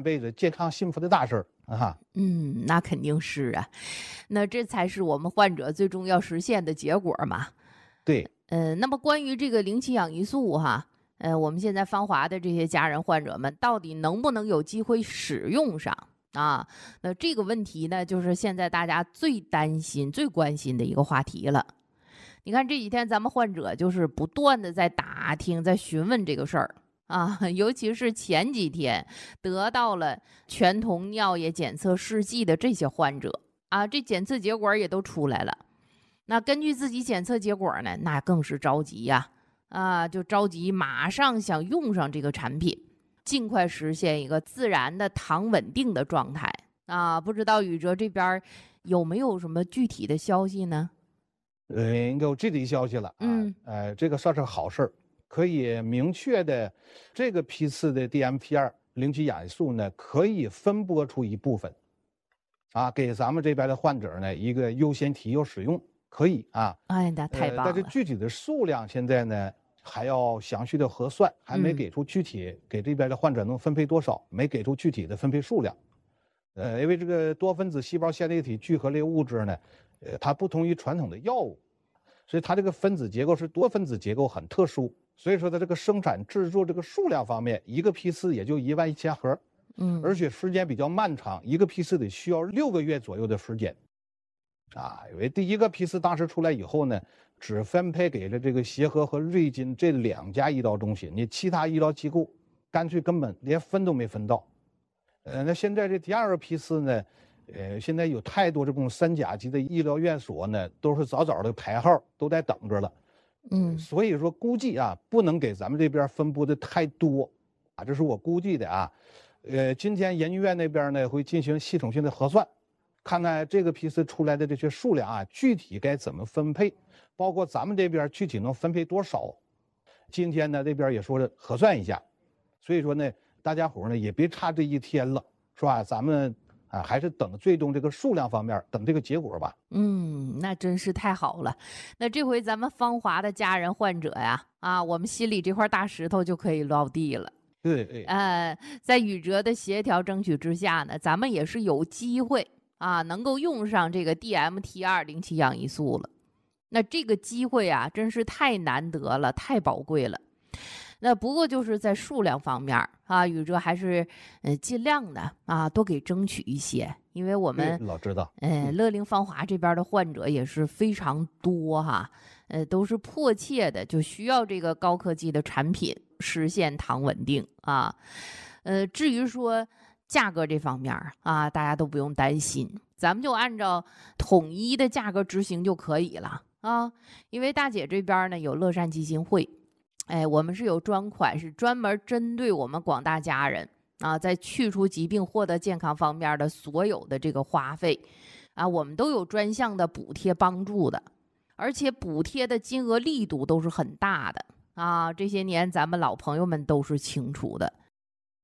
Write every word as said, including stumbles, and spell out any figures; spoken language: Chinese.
辈子健康幸福的大事儿啊。 嗯，那肯定是啊，那这才是我们患者最终要实现的结果嘛。 对， 呃，那么关于这个零七氧胰素哈，呃，我们现在芳华的这些家人患者们到底能不能有机会使用上啊？那这个问题呢，就是现在大家最担心、最关心的一个话题了。你看这几天咱们患者就是不断的在打听、在询问这个事儿啊，尤其是前几天得到了全瞳尿液检测试剂的这些患者啊，这检测结果也都出来了。那根据自己检测结果呢，那更是着急呀、啊，啊，就着急马上想用上这个产品，尽快实现一个自然的糖稳定的状态啊。不知道宇哲这边有没有什么具体的消息呢？ 呃，有具体消息了啊， 嗯， 呃，这个算是好事儿，可以明确的，这个批次的 D M P 二 零七氧胰素呢，可以分拨出一部分，啊，给咱们这边的患者呢一个优先提优使用，可以啊。 哎，那太棒了。 呃、但是具体的数量现在呢还要详细的核算，还没给出具体、嗯、给这边的患者能分配多少，没给出具体的分配数量。呃，因为这个多分子细胞线粒体聚合类物质呢。呃，它不同于传统的药物，所以它这个分子结构是多分子结构，很特殊。所以说，在这个生产制作这个数量方面，一个批次也就一万一千盒， 嗯， 而且时间比较漫长，一个批次得需要六个月左右的时间。啊，因为第一个批次当时出来以后呢，只分配给了这个协和和瑞金这两家医疗中心，你其他医疗机构干脆根本连分都没分到。呃，那现在这第二个批次呢？呃，现在有太多这种三甲级的医疗院所呢，都是早早的排号，都在等着了。 嗯， 所以说估计啊，不能给咱们这边分布的太多，啊，这是我估计的啊。呃，今天研究院那边呢会进行系统性的核算，看看这个批次出来的这些数量啊，具体该怎么分配，包括咱们这边具体能分配多少。今天呢这边也说了核算一下，所以说呢，大家伙呢也别差这一天了，是吧？咱们。啊，还是等最终这个数量方面，等这个结果吧。 嗯，那真是太好了。那这回咱们芳华的家人患者呀，啊，我们心里这块大石头就可以落地了。 对对。 呃，在宇哲的协调争取之下呢，咱们也是有机会啊，能够用上这个 D M T 二 零七氧胰素了。那这个机会啊，真是太难得了，太宝贵了。那不过就是在数量方面啊，宇哲还是呃尽量的啊多给争取一些，因为我们老知道， 呃乐龄芳华这边的患者也是非常多哈，呃都是迫切的就需要这个高科技的产品实现糖稳定啊。呃，至于说价格这方面啊，大家都不用担心，咱们就按照统一的价格执行就可以了啊，因为大姐这边呢有乐善基金会。哎，我们是有专款，是专门针对我们广大家人啊，在去除疾病、获得健康方面的所有的这个花费啊，我们都有专项的补贴帮助的，而且补贴的金额力度都是很大的啊。这些年咱们老朋友们都是清楚的，